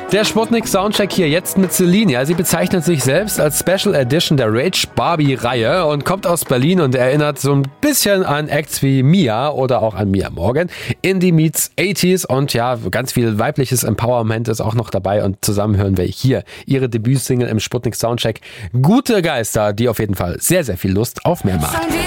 Der Sputnik Soundcheck hier jetzt mit Celine. Ja, sie bezeichnet sich selbst als Special Edition der Rage Barbie-Reihe und kommt aus Berlin und erinnert so ein bisschen an Acts wie Mia oder auch an Mia Morgan. Indie meets 80s und ja, ganz viel weibliches Empowerment ist auch noch dabei und zusammen hören wir hier ihre Debütsingle im Sputnik Soundcheck. Gute Geister, die auf jeden Fall sehr, sehr viel Lust auf mehr macht.